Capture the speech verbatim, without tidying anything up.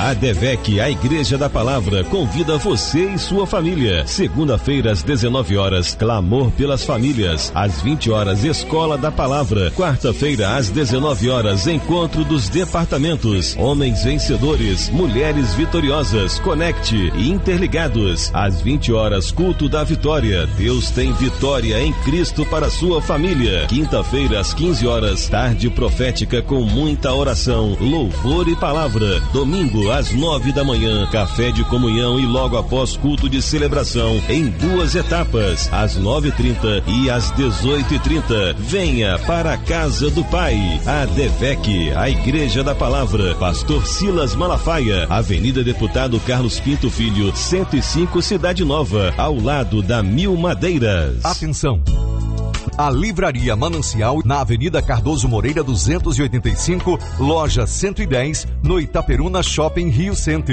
A ADVEC, a Igreja da Palavra, convida você e sua família. Segunda-feira, às dezenove horas, Clamor pelas Famílias. Às vinte horas, Escola da Palavra. Quarta-feira, às dezenove horas, Encontro dos Departamentos. Homens vencedores, mulheres vitoriosas, conecte e interligados. Às vinte horas, Culto da Vitória. Deus tem vitória em Cristo para a sua família. Quinta-feira, às quinze horas, Tarde Profética com muita oração, louvor e palavra. Domingo, às nove da manhã, Café de Comunhão e logo após culto de celebração em duas etapas, às nove e trinta e às dezoito e trinta. Venha para a Casa do Pai. A ADVEC, a Igreja da Palavra. Pastor Silas Malafaia, Avenida Deputado Carlos Pinto Filho, cento e cinco, Cidade Nova, ao lado da Mil Madeiras. Atenção! A Livraria Manancial, na Avenida Cardoso Moreira duzentos e oitenta e cinco, loja cento e dez, no Itaperuna Shopping Rio Center.